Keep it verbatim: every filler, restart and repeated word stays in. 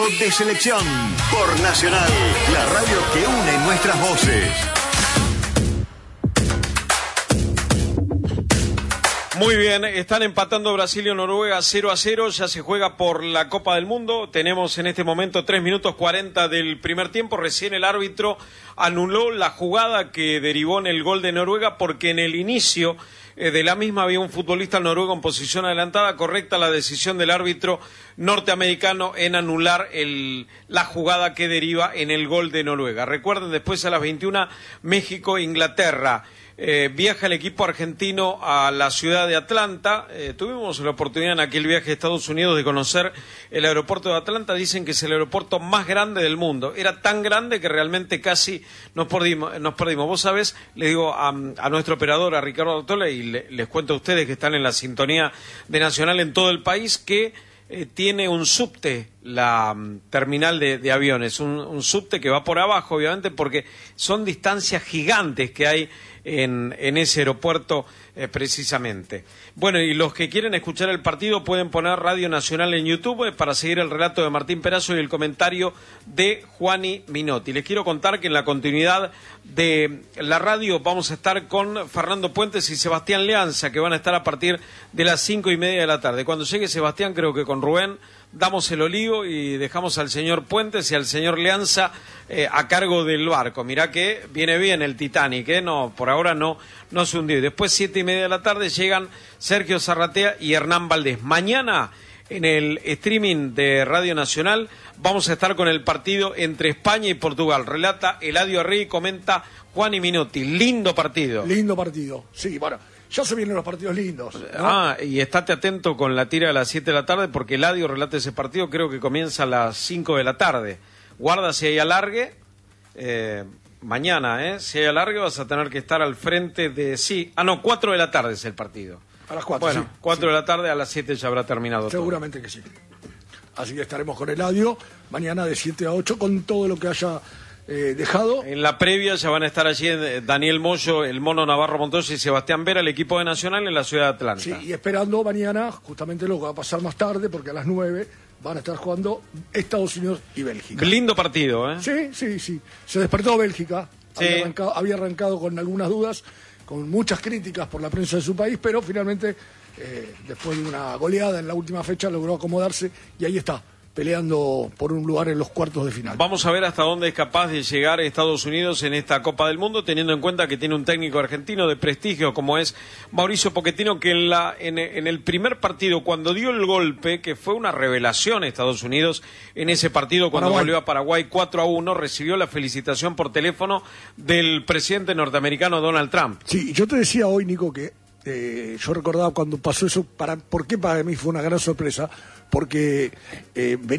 De selección por Nacional, la radio que une nuestras voces. Muy bien, están empatando Brasil y Noruega cero a cero, ya se juega por la Copa del Mundo. Tenemos en este momento tres minutos cuarenta del primer tiempo. Recién el árbitro anuló la jugada que derivó en el gol de Noruega porque en el inicio eh, de la misma había un futbolista noruego en posición adelantada. Correcta la decisión del árbitro norteamericano en anular el, la jugada que deriva en el gol de Noruega. Recuerden, después a las veintiuna, México-Inglaterra. Eh, viaja el equipo argentino a la ciudad de Atlanta. Eh, tuvimos la oportunidad en aquel viaje a Estados Unidos de conocer el aeropuerto de Atlanta. Dicen que es el aeropuerto más grande del mundo. Era tan grande que realmente casi nos perdimos. Nos perdimos. Vos sabés, le digo a, a nuestro operador, a Ricardo Artola, y le, les cuento a ustedes que están en la sintonía de Nacional en todo el país, que eh, tiene un subte la um, terminal de, de aviones. Un, un subte que va por abajo, obviamente, porque son distancias gigantes que hay En, en ese aeropuerto eh, precisamente. Bueno, y los que quieren escuchar el partido pueden poner Radio Nacional en YouTube eh, para seguir el relato de Martín Perazo y el comentario de Juani Minotti. Les quiero contar que en la continuidad de la radio vamos a estar con Fernando Puentes y Sebastián Leanza, que van a estar a partir de las cinco y media de la tarde. Cuando llegue Sebastián, creo que con Rubén damos el olivo y dejamos al señor Puentes y al señor Leanza eh, a cargo del barco. Mirá que viene bien el Titanic, ¿eh? No, por ahora no, no se hundió. Y después, siete y media de la tarde, llegan Sergio Zarratea y Hernán Valdés. Mañana, en el streaming de Radio Nacional, vamos a estar con el partido entre España y Portugal. Relata Eladio Arrey y comenta Juani Minotti. Lindo partido. Lindo partido, sí, bueno. Ya se vienen los partidos lindos, ¿no? Ah, y estate atento con la tira a las siete de la tarde, porque Eladio relata ese partido, creo que comienza a las cinco de la tarde. Guarda si hay alargue, eh, mañana, ¿eh? Si hay alargue vas a tener que estar al frente de... Sí, ah, no, cuatro de la tarde es el partido. A las cuatro, Bueno, sí. cuatro sí. de la tarde, a las siete ya habrá terminado. Seguramente todo. que sí. Así que estaremos con Eladio mañana de siete a ocho con todo lo que haya... Eh, dejado. En la previa ya van a estar allí Daniel Moyo, el Mono Navarro Montoya y Sebastián Vera, el equipo de Nacional en la ciudad de Atlanta. Sí, y esperando mañana justamente lo que va a pasar más tarde, porque a las nueve van a estar jugando Estados Unidos y Bélgica. Lindo partido, ¿eh? Sí, sí, sí. Se despertó Bélgica. Sí. Había, arrancado, había arrancado con algunas dudas, con muchas críticas por la prensa de su país, pero finalmente, eh, después de una goleada en la última fecha, logró acomodarse y ahí está, peleando por un lugar en los cuartos de final. Vamos a ver hasta dónde es capaz de llegar Estados Unidos en esta Copa del Mundo, teniendo en cuenta que tiene un técnico argentino de prestigio como es Mauricio Pochettino, que en, la, en, en el primer partido, cuando dio el golpe, que fue una revelación Estados Unidos en ese partido, cuando Paraguay. volvió a Paraguay cuatro a uno, recibió la felicitación por teléfono del presidente norteamericano Donald Trump. Sí, yo te decía hoy, Nico, que eh, yo recordaba cuando pasó eso, para, ¿por qué para mí fue una gran sorpresa? Porque eh, venía